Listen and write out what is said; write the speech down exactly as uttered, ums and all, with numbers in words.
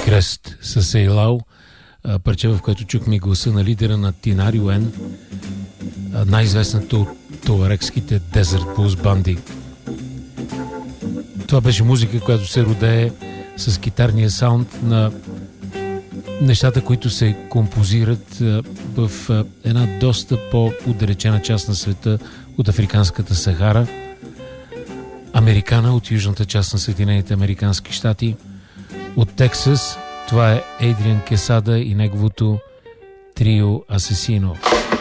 Крест с Ейлау, парче, в което чухме гласа на лидера на Тинари Уен, най-известната от туарекските Desert Blues банди. Това беше музика, която се родее с китарния саунд на нещата, които се композират в една доста по-отдалечена част на света от Африканската Сахара. Американа от южната част на Съединените американски щати. От Тексас това е Адриан Кесада и неговото трио Асесино.